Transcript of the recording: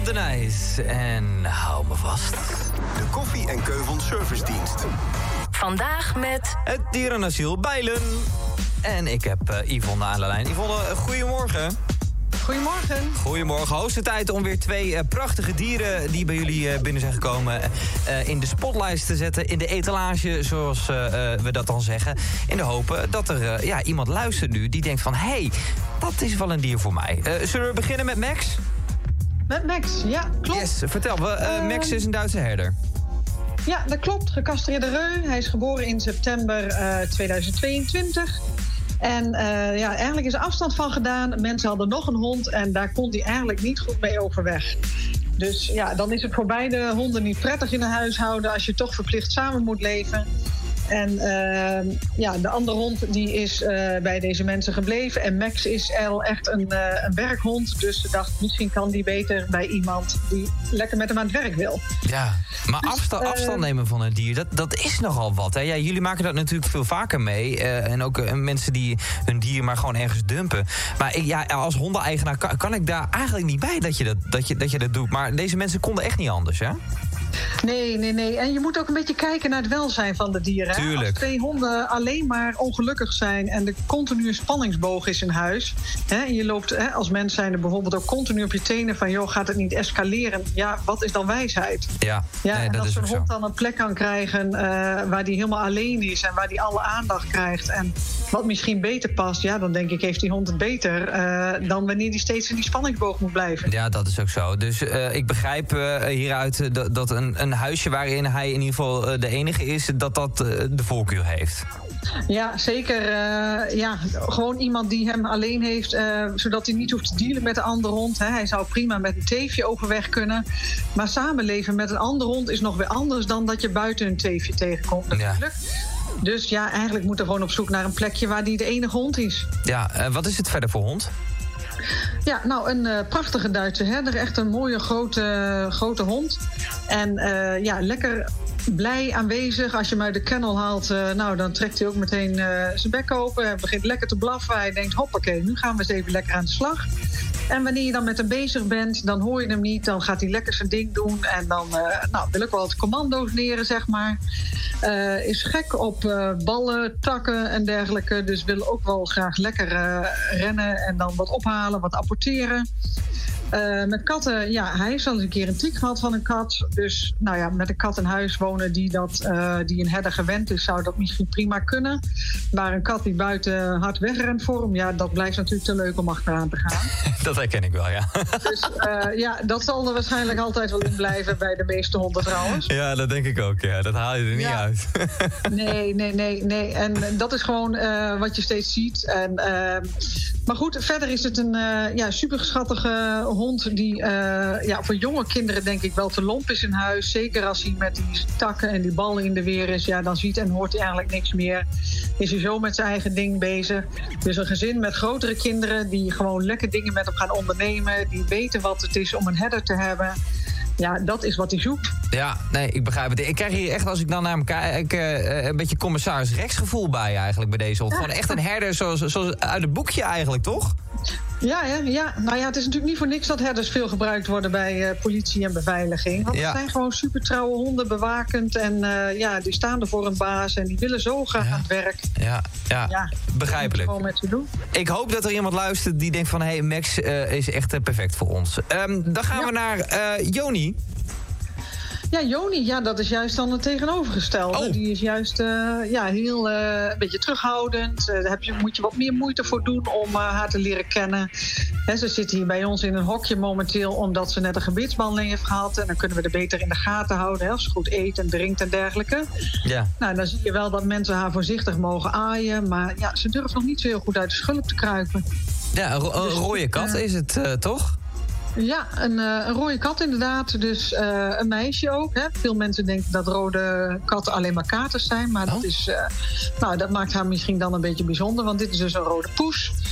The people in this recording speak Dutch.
Rob de Nijs. En hou me vast. De Koffie en Keuvels Servicedienst. Vandaag met het dierenasiel Bijlen. En ik heb Yvonne aan de lijn. Yvonne, goedemorgen. Goedemorgen. Goedemorgen. Hoogste tijd om weer 2 prachtige dieren die bij jullie binnen zijn gekomen in de spotlight te zetten. In de etalage, zoals we dat dan zeggen. In de hoop dat er iemand luistert nu die denkt van... hey, dat is wel een dier voor mij. Zullen we beginnen met Max? Met Max, ja, klopt. Yes, vertel. Max is een Duitse herder. Ja, dat klopt. Gecastreerde reu. Hij is geboren in september 2022. En eigenlijk is er afstand van gedaan. Mensen hadden nog een hond en daar kon hij eigenlijk niet goed mee overweg. Dus ja, dan is het voor beide honden niet prettig in een huishouden... als je toch verplicht samen moet leven. En de andere hond die is bij deze mensen gebleven. En Max is al echt een werkhond. Dus ze dacht, misschien kan die beter bij iemand die lekker met hem aan het werk wil. Ja, maar Dus, afstand nemen van een dier, dat is nogal wat. Hè? Ja, jullie maken dat natuurlijk veel vaker mee. En ook mensen die hun dier maar gewoon ergens dumpen. Maar als hondeneigenaar kan ik daar eigenlijk niet bij dat je dat doet. Maar deze mensen konden echt niet anders, hè? Nee. En je moet ook een beetje kijken naar het welzijn van de dieren. Tuurlijk. Als 2 honden alleen maar ongelukkig zijn... en de continue spanningsboog is in huis... en je loopt als mens zijnde bijvoorbeeld ook continu op je tenen... van joh, gaat het niet escaleren? Ja, wat is dan wijsheid? Ja, en dat als is zo'n ook zo. hond dan een plek kan krijgen... waar die helemaal alleen is en waar die alle aandacht krijgt... en wat misschien beter past... ja, dan denk ik, heeft die hond het beter... dan wanneer die steeds in die spanningsboog moet blijven. Ja, dat is ook zo. Dus ik begrijp hieruit dat een huisje waarin hij in ieder geval de enige is... dat de voorkeur heeft. Ja, zeker. Gewoon iemand die hem alleen heeft... zodat hij niet hoeft te dealen met de andere hond. Hè. Hij zou prima met een teefje overweg kunnen. Maar samenleven met een andere hond is nog weer anders... dan dat je buiten een teefje tegenkomt natuurlijk. Ja. Dus ja, eigenlijk moet er gewoon op zoek naar een plekje... waar die de enige hond is. Ja, wat is het verder voor hond? Ja, nou, een prachtige Duitse herder. Echt een mooie grote hond. En lekker blij aanwezig. Als je hem uit de kennel haalt, dan trekt hij ook meteen zijn bek open. Hij begint lekker te blaffen. Hij denkt, hoppakee, nu gaan we eens even lekker aan de slag. En wanneer je dan met hem bezig bent, dan hoor je hem niet. Dan gaat hij lekker zijn ding doen. En dan wil ik wel wat commando's leren, zeg maar. Is gek op ballen, takken en dergelijke. Dus wil ook wel graag lekker rennen en dan wat ophalen, wat apporteren. Met katten, hij heeft al eens een keer een tik gehad van een kat. Dus met een kat in huis wonen die een herder gewend is... zou dat misschien prima kunnen. Maar een kat die buiten hard wegrent voor hem... dat blijft natuurlijk te leuk om achteraan te gaan. Dat herken ik wel, ja. Dus dat zal er waarschijnlijk altijd wel in blijven... bij de meeste honden trouwens. Ja, dat denk ik ook, ja. Dat haal je er niet uit. Nee. En dat is gewoon wat je steeds ziet. Maar goed, verder is het een supergeschattige hond... die voor jonge kinderen denk ik wel te lomp is in huis. Zeker als hij met die takken en die ballen in de weer is. Ja, dan ziet en hoort hij eigenlijk niks meer. Is hij zo met zijn eigen ding bezig. Dus een gezin met grotere kinderen... die gewoon lekker dingen met hem gaan ondernemen. Die weten wat het is om een herder te hebben... Ja, dat is wat hij zoekt. Ja, nee, ik begrijp het. Ik krijg hier echt, als ik dan naar hem kijk... een beetje commissaris Rex gevoel bij eigenlijk bij deze hond. Gewoon echt een herder zoals uit het boekje eigenlijk, toch? Ja. Nou ja, het is natuurlijk niet voor niks dat herders veel gebruikt worden... bij politie en beveiliging. Want het zijn gewoon supertrouwe honden, bewakend. En die staan er voor een baas en die willen zo graag aan het werk. Ja, begrijpelijk. Gewoon met ze doen. Ik hoop dat er iemand luistert die denkt van... hey, Max is echt perfect voor ons. Dan gaan we naar Joni. Ja, Joni, dat is juist dan het tegenovergestelde. Oh. Die is juist heel een beetje terughoudend. Daar moet je wat meer moeite voor doen om haar te leren kennen. Ze zit hier bij ons in een hokje momenteel... omdat ze net een gebitsbehandeling heeft gehad. En dan kunnen we er beter in de gaten houden... als ze goed eet en drinkt en dergelijke. Ja. Nou, dan zie je wel dat mensen haar voorzichtig mogen aaien. Maar ze durft nog niet zo heel goed uit de schulp te kruipen. Ja, een rode kat is het, toch? Ja, een rode kat inderdaad. Dus een meisje ook. Hè. Veel mensen denken dat rode katten alleen maar katers zijn. Maar dat maakt haar misschien dan een beetje bijzonder. Want dit is dus een rode poes.